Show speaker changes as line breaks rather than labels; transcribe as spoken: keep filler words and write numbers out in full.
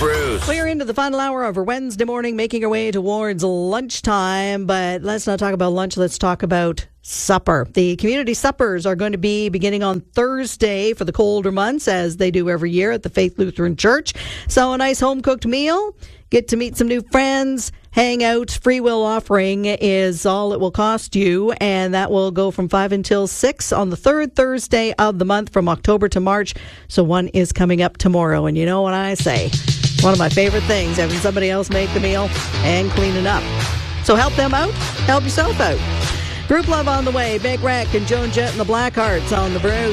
Bruce.
We're into the final hour of our Wednesday morning, making our way towards lunchtime. But let's not talk about lunch. Let's talk about supper. The community suppers are going to be beginning on Thursday for the colder months, as they do every year at the Faith Lutheran Church. So a nice home-cooked meal, get to meet some new friends, hang out. Free will offering is all it will cost you, and that will go from five until six on the third Thursday of the month from October to March. So one is coming up tomorrow, and you know what I say, one of my favorite things, having somebody else make the meal and cleaning up. So help them out, help yourself out. Group Love on the way. Big Wreck and Joan Jett and the Blackhearts on the Bruce.